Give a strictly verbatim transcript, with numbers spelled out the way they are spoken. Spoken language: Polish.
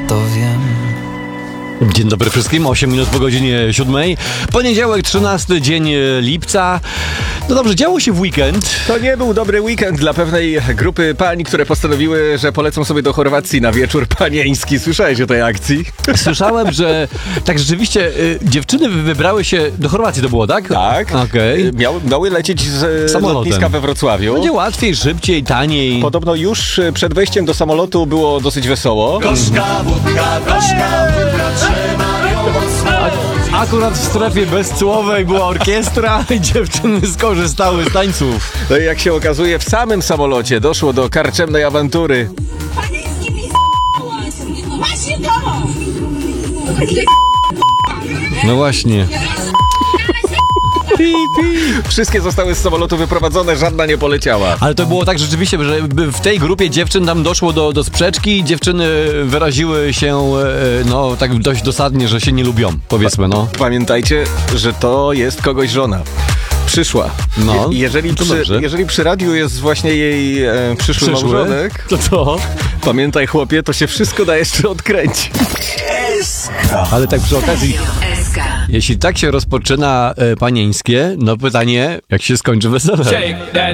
to wiem. Dzień dobry wszystkim, osiem minut po godzinie siódmej. Poniedziałek, trzynasty dzień lipca. No dobrze, działo się w weekend. To nie był dobry weekend dla pewnej grupy pań, które postanowiły, że polecą sobie do Chorwacji na wieczór panieński. Słyszałeś o tej akcji? Słyszałem, że tak rzeczywiście y, dziewczyny wybrały się do Chorwacji, to było, tak? Tak. Okej. Okay. Miały, miały lecieć z Samolotem. lotniska we Wrocławiu. Będzie łatwiej, szybciej, taniej. Podobno już przed wejściem do samolotu było dosyć wesoło. Gorzka wódka, gorzka wódka, trzeba ją odsłonić. Akurat w strefie bezcłowej była orkiestra i dziewczyny skorzystały z tańców. No i jak się okazuje, w samym samolocie doszło do karczemnej awantury. No właśnie. Pi, pi. Wszystkie zostały z samolotu wyprowadzone, żadna nie poleciała. Ale to było tak rzeczywiście, że w tej grupie dziewczyn tam doszło do, do sprzeczki. Dziewczyny wyraziły się e, no tak dość dosadnie, że się nie lubią, powiedzmy, no. Pamiętajcie, że to jest kogoś żona. Przyszła. No, Je, jeżeli, to przy, dobrze. jeżeli przy radiu jest właśnie jej e, przyszły, Przyszły? małżonek, To co? pamiętaj chłopie, to się wszystko da jeszcze odkręcić. Ale tak przy okazji, jeśli tak się rozpoczyna e, panieńskie, no pytanie, jak się skończy wesele?